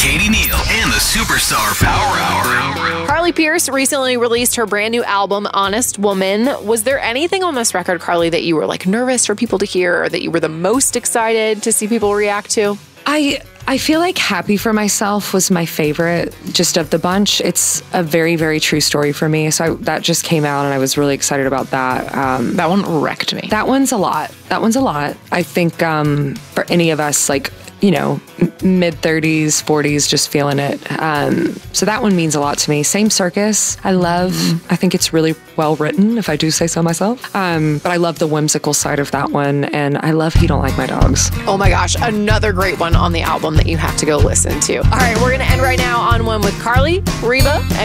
Katie Neal and the Superstar Power Hour. Carly Pearce recently released her brand new album, Honest Woman. Was there anything on this record, Carly, that you were like nervous for people to hear or that you were the most excited to see people react to? I feel like Happy for Myself was my favorite just of the bunch. It's a very, very true story for me. So that just came out and I was really excited about that. That one wrecked me. That one's a lot. I think for any of us, like, mid-30s, 40s, just feeling it. So that one means a lot to me. Same Circus. I think it's really well written, if I do say so myself. But I love the whimsical side of that one. And I love He Don't Like My Dogs. Oh my gosh, another great one on the album that you have to go listen to. All right, we're going to end right now on one with Carly, Reba,